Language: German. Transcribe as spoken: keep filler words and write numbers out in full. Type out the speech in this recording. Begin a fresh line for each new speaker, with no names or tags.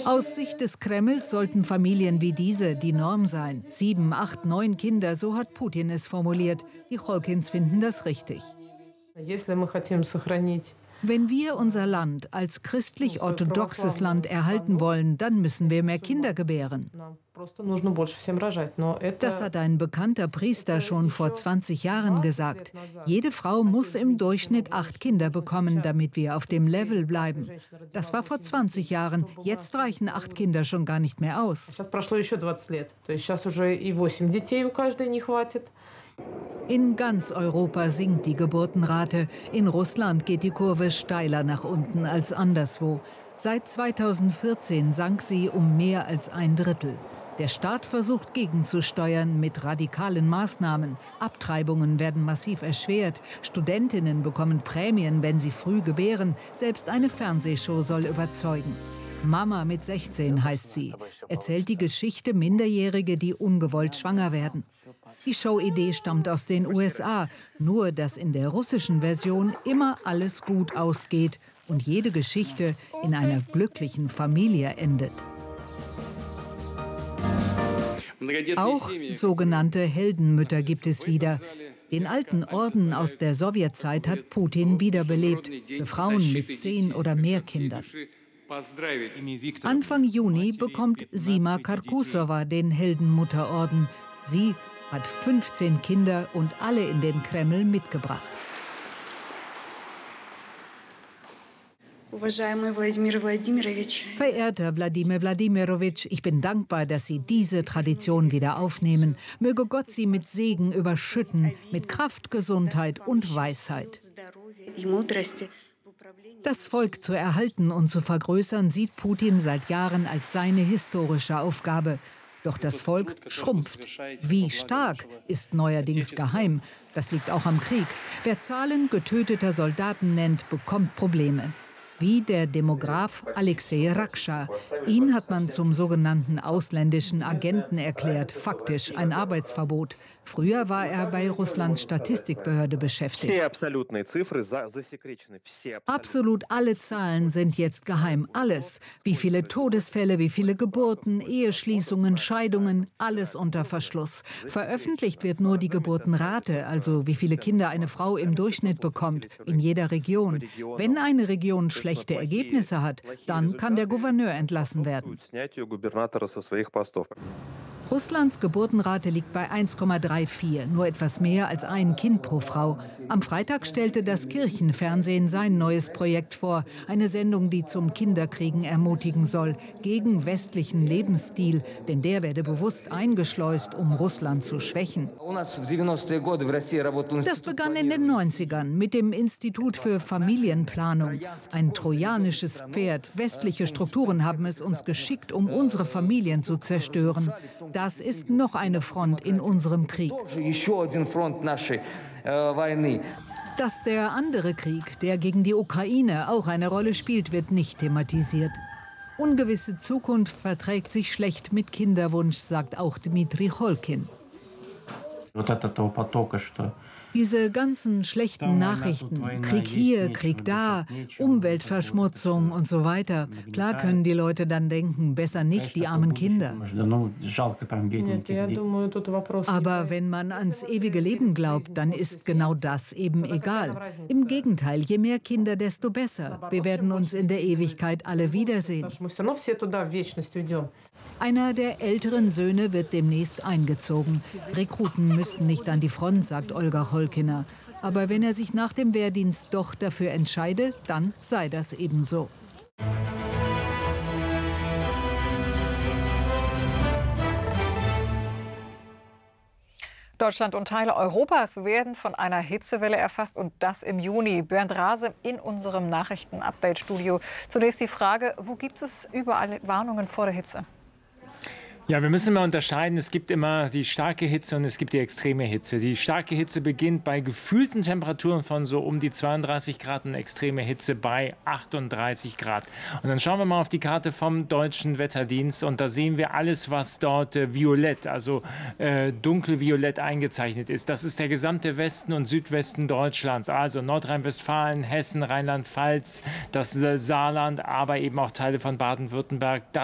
Aus Sicht des Kremls sollten Familien wie diese die Norm sein. Sieben, acht, neun Kinder, so hat Putin es formuliert. Die Cholkins finden das richtig. Wenn wir unser Land als christlich-orthodoxes Land erhalten wollen, dann müssen wir mehr Kinder gebären. Das hat ein bekannter Priester schon vor zwanzig Jahren gesagt. Jede Frau muss im Durchschnitt acht Kinder bekommen, damit wir auf dem Level bleiben. Das war vor zwanzig Jahren. Jetzt reichen acht Kinder schon gar nicht mehr aus. In ganz Europa sinkt die Geburtenrate. In Russland geht die Kurve steiler nach unten als anderswo. Seit zweitausendvierzehn sank sie um mehr als ein Drittel. Der Staat versucht gegenzusteuern mit radikalen Maßnahmen. Abtreibungen werden massiv erschwert. Studentinnen bekommen Prämien, wenn sie früh gebären. Selbst eine Fernsehshow soll überzeugen. Mama mit sechzehn heißt sie. Erzählt die Geschichte Minderjährige, die ungewollt schwanger werden. Die Showidee stammt aus den U S A. Nur, dass in der russischen Version immer alles gut ausgeht und jede Geschichte in einer glücklichen Familie endet. Auch sogenannte Heldenmütter gibt es wieder. Den alten Orden aus der Sowjetzeit hat Putin wiederbelebt, für Frauen mit zehn oder mehr Kindern. Anfang Juni bekommt Sima Karkusova den Heldenmutterorden. Sie hat fünfzehn Kinder und alle in den Kreml mitgebracht. Verehrter Wladimir Wladimirovich, ich bin dankbar, dass Sie diese Tradition wieder aufnehmen. Möge Gott Sie mit Segen überschütten, mit Kraft, Gesundheit und Weisheit. Das Volk zu erhalten und zu vergrößern, sieht Putin seit Jahren als seine historische Aufgabe. Doch das Volk schrumpft. Wie stark ist neuerdings geheim. Das liegt auch am Krieg. Wer Zahlen getöteter Soldaten nennt, bekommt Probleme. Wie der Demograf Alexei Rakscha. Ihn hat man zum sogenannten ausländischen Agenten erklärt, faktisch ein Arbeitsverbot. Früher war er bei Russlands Statistikbehörde beschäftigt. Absolut alle Zahlen sind jetzt geheim. Alles. Wie viele Todesfälle, wie viele Geburten, Eheschließungen, Scheidungen, alles unter Verschluss. Veröffentlicht wird nur die Geburtenrate, also wie viele Kinder eine Frau im Durchschnitt bekommt, in jeder Region. Wenn eine Region schlechte Ergebnisse hat, dann kann der Gouverneur entlassen werden. Russlands Geburtenrate liegt bei eins Komma vierunddreißig, nur etwas mehr als ein Kind pro Frau. Am Freitag stellte das Kirchenfernsehen sein neues Projekt vor. Eine Sendung, die zum Kinderkriegen ermutigen soll, gegen westlichen Lebensstil. Denn der werde bewusst eingeschleust, um Russland zu schwächen. Das begann in den neunzigern mit dem Institut für Familienplanung. Ein trojanisches Pferd. Westliche Strukturen haben es uns geschickt, um unsere Familien zu zerstören. Das ist noch eine Front in unserem Krieg. Dass der andere Krieg, der gegen die Ukraine auch eine Rolle spielt, wird nicht thematisiert. Ungewisse Zukunft verträgt sich schlecht mit Kinderwunsch, sagt auch Dmitri Cholkin. Diese ganzen schlechten Nachrichten, Krieg hier, Krieg da, Umweltverschmutzung und so weiter. Klar können die Leute dann denken, besser nicht die armen Kinder. Aber wenn man ans ewige Leben glaubt, dann ist genau das eben egal. Im Gegenteil, je mehr Kinder, desto besser. Wir werden uns in der Ewigkeit alle wiedersehen. Einer der älteren Söhne wird demnächst eingezogen. Rekruten müssten nicht an die Front, sagt Olga Cholkina. Aber wenn er sich nach dem Wehrdienst doch dafür entscheide, dann sei das eben so.
Deutschland und Teile Europas werden von einer Hitzewelle erfasst und das im Juni. Bernd Rase in unserem Nachrichten-Update-Studio. Zunächst die Frage, wo gibt es überall Warnungen vor der Hitze?
Ja, wir müssen immer unterscheiden. Es gibt immer die starke Hitze und es gibt die extreme Hitze. Die starke Hitze beginnt bei gefühlten Temperaturen von so um die zweiunddreißig Grad und extreme Hitze bei achtunddreißig Grad. Und dann schauen wir mal auf die Karte vom Deutschen Wetterdienst und da sehen wir alles, was dort äh, violett, also äh, dunkelviolett eingezeichnet ist. Das ist der gesamte Westen und Südwesten Deutschlands, also Nordrhein-Westfalen, Hessen, Rheinland-Pfalz, das äh, Saarland, aber eben auch Teile von Baden-Württemberg.